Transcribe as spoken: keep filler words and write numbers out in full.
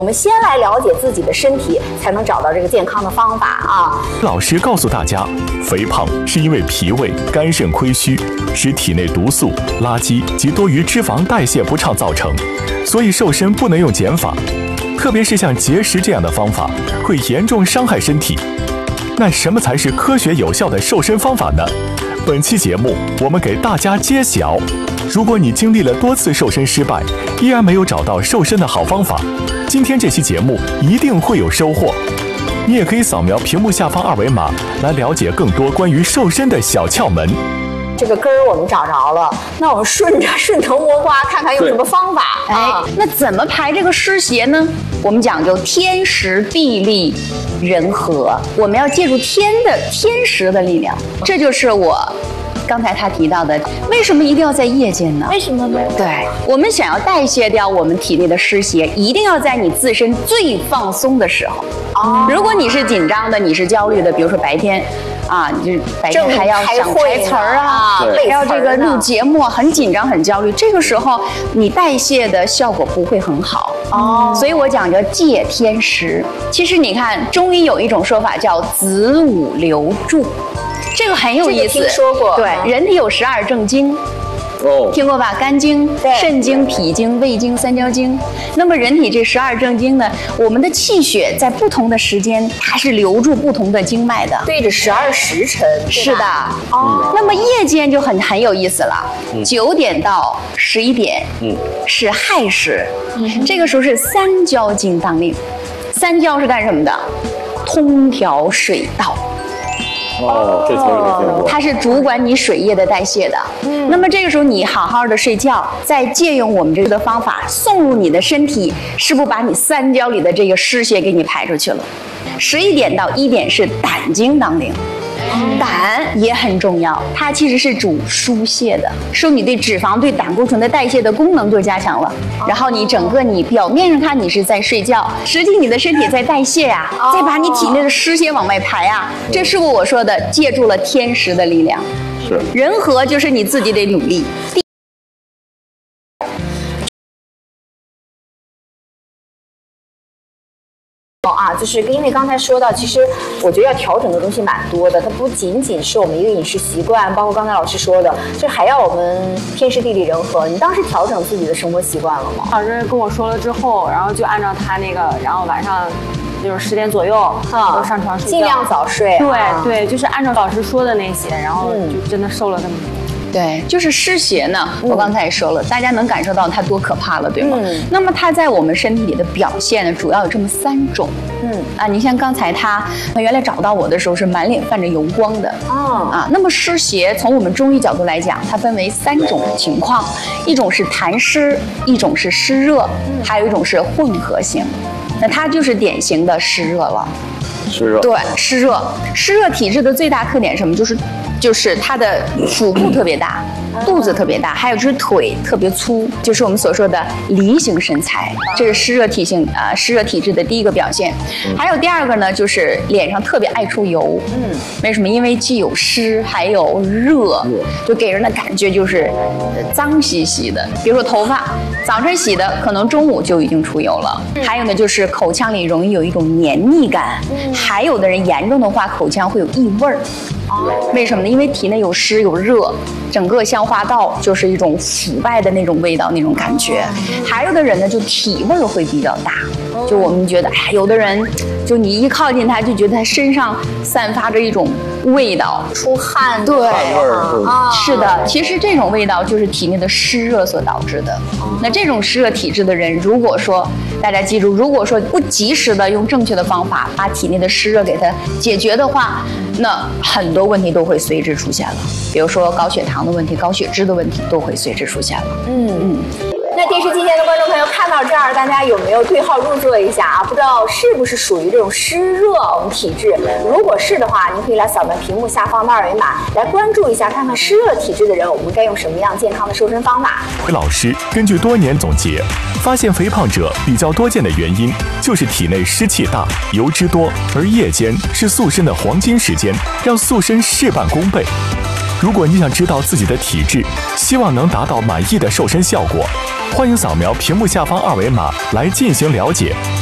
我们先来了解自己的身体，才能找到这个健康的方法啊。 老师告诉大家，肥胖是因为脾胃、肝肾亏虚，使体内毒素、垃圾及多余脂肪代谢不畅造成，所以瘦身不能用减法，特别是像节食这样的方法，会严重伤害身体。那什么才是科学有效的瘦身方法呢？本期节目我们给大家揭晓。如果你经历了多次瘦身失败，依然没有找到瘦身的好方法，今天这期节目一定会有收获。你也可以扫描屏幕下方二维码来了解更多关于瘦身的小窍门。 这个根儿我们找着了，那我们顺着顺藤摸瓜，看看用什么方法。 哎、啊，那怎么排这个湿邪呢？我们讲究天时地利人和，我们要借助天的天时的力量，这就是我刚才他提到的，为什么一定要在夜间呢？ 为什么呢？ 对，我们想要代谢掉我们体内的湿邪，一定要在你自身最放松的时候。哦，如果你是紧张的，你是焦虑的，比如说白天。啊，就是白天还要想台词儿啊，还要这个录节目，很紧张很焦虑，这个时候你代谢的效果不会很好哦。所以我讲究借天时。其实你看中医有一种说法叫子午流注，这个很有意思。 这个听说过。 对，人体有十二正经。哦，听过吧？肝经、肾经、脾经、胃经、三焦经。那么人体这十二正经呢，我们的气血在不同的时间，它是流注不同的经脉的， 对着十二时辰。 是的。哦。那么夜间就很很有意思了，九点到十一点，嗯，是亥时，嗯，这个时候是三焦经当令。三焦是干什么的？通调水道。 哦，这词儿没听过。 它是主管你水液的代谢的。嗯，那么这个时候你好好的睡觉，再借用我们这个方法送入你的身体，是不是把你三焦里的这个湿邪给你排出去了？十一点到一点是胆经当令。胆也很重要，它其实是主疏泄的，说你对脂肪、对胆固醇的代谢的功能就加强了。然后你整个你表面上看你是在睡觉，实际你的身体在代谢呀、啊，再把你体内的湿邪往外排啊。这是不是我说的借助了天时的力量？ 是。 人和就是你自己得努力。 啊，就是因为刚才说到，其实我觉得要调整的东西蛮多的，它不仅仅是我们一个饮食习惯，包括刚才老师说的，就还要我们天时地利人和。你当时调整自己的生活习惯了吗？ 老师跟我说了之后，然后就按照他那个，然后晚上就是十点左右啊，都上床睡觉， 尽量早睡、 啊。对对，就是按照老师说的那些，然后就真的瘦了那么多。 对，就是湿邪呢，我刚才也说了，嗯、大家能感受到它多可怕了，对吗？嗯、那么它在我们身体里的表现呢，主要有这么三种。嗯啊，你像刚才他原来找到我的时候是满脸泛着油光的。哦啊，那么湿邪从我们中医角度来讲，它分为三种情况，一种是痰湿，一种是湿热，嗯、还有一种是混合型。那它就是典型的湿热了。 湿热。 对，湿热，湿热体质的最大特点是什么？就是。就是它的腹部特别大，肚子特别大，还有就是腿特别粗，就是我们所说的梨形身材，这是湿热体性啊、呃、湿热体质的第一个表现。还有第二个呢，就是脸上特别爱出油。嗯，为什么？因为既有湿还有热，就给人的感觉就是脏兮兮的。比如说头发，早晨洗的，可能中午就已经出油了。还有呢，就是口腔里容易有一种黏腻感，还有的人严重的话，口腔会有异味儿。为什么呢？因为体内有湿有热，整个消化道就是一种腐败的那种味道，那种感觉。还有的人呢，就体味会比较大，就我们觉得，哎，有的人就你一靠近他，就觉得他身上散发着一种味道， 出汗， 对， 啊， 是的。其实这种味道就是体内的湿热所导致的。那这种湿热体质的人，如果说大家记住，如果说不及时的用正确的方法把体内的湿热给它解决的话，那很多问题都会随之出现了，比如说高血糖的问题、高血脂的问题都会随之出现了。嗯嗯。 那电视机前的观众朋友看到这儿，大家有没有对号入座一下啊？不知道是不是属于这种湿热我们体质？如果是的话，您可以来扫描屏幕下方的二维码，来关注一下，看看湿热体质的人，我们该用什么样健康的瘦身方法。 老师根据多年总结，发现肥胖者比较多见的原因就是体内湿气大、油脂多，而夜间是塑身的黄金时间，让塑身事半功倍。如果你想知道自己的体质，希望能达到满意的瘦身效果，欢迎扫描屏幕下方二维码来进行了解。